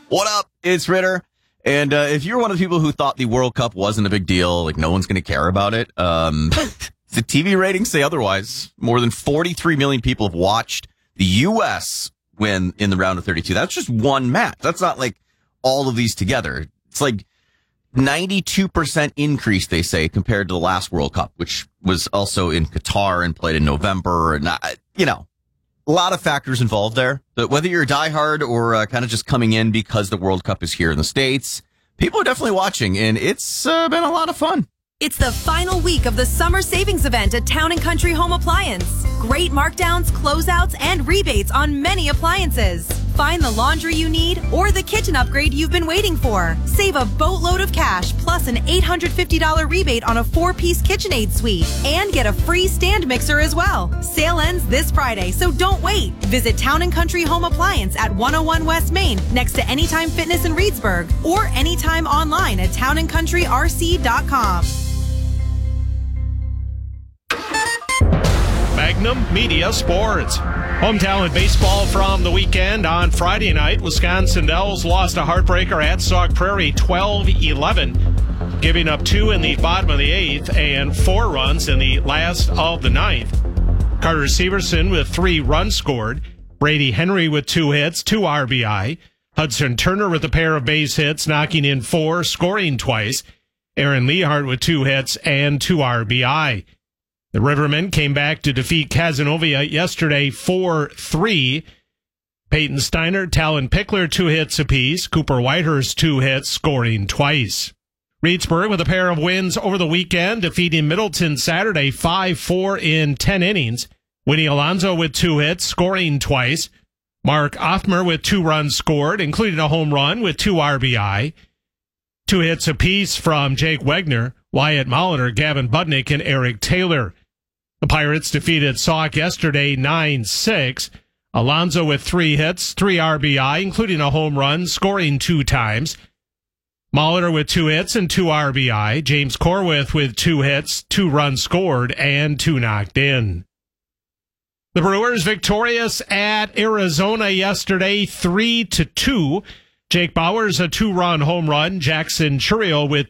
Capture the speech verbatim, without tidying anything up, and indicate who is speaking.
Speaker 1: What up? It's Ritter. And uh, if you're one of the people who thought the World Cup wasn't a big deal, like no one's going to care about it, um, the T V ratings say otherwise. More than forty-three million people have watched the U S win in the round of thirty-two. That's just one match. That's not like all of these together. It's like ninety-two percent increase, they say, compared to the last World Cup, which was also in Qatar and played in November. And, uh, you know, a lot of factors involved there. But whether you're a diehard or uh, kind of just coming in because the World Cup is here in the States, people are definitely watching, and it's uh, been a lot of fun.
Speaker 2: It's the final week of the summer savings event at Town and Country Home Appliance. Great markdowns, closeouts, and rebates on many appliances. Find the laundry you need or the kitchen upgrade you've been waiting for. Save a boatload of cash plus an eight hundred fifty dollars rebate on a four-piece KitchenAid suite. And get a free stand mixer as well. Sale ends this Friday, so don't wait. Visit Town and Country Home Appliance at one oh one West Main next to Anytime Fitness in Reedsburg or anytime online at town and country r c dot com.
Speaker 3: Magnum Media Sports. Hometown baseball from the weekend. On Friday night, Wisconsin Dells lost a heartbreaker at Sauk Prairie twelve eleven, giving up two in the bottom of the eighth and four runs in the last of the ninth. Carter Severson with three runs scored. Brady Henry with two hits, two R B I. Hudson Turner with a pair of base hits, knocking in four, scoring twice. Aaron Lehart with two hits and two R B I. The Rivermen came back to defeat Cazenovia yesterday four three. Peyton Steiner, Talon Pickler, two hits apiece. Cooper Whitehurst, two hits, scoring twice. Reedsburg with a pair of wins over the weekend, defeating Middleton Saturday five four in ten innings. Winnie Alonso with two hits, scoring twice. Mark Offmer with two runs scored, including a home run with two R B I. Two hits apiece from Jake Wegner, Wyatt Molitor, Gavin Budnick, and Eric Taylor. The Pirates defeated Sauk yesterday nine six. Alonso with three hits, three R B I, including a home run, scoring two times. Molitor with two hits and two R B I. James Corwith with two hits, two runs scored, and two knocked in. The Brewers victorious at Arizona yesterday, three to two. Jake Bowers a two-run home run. Jackson Churio with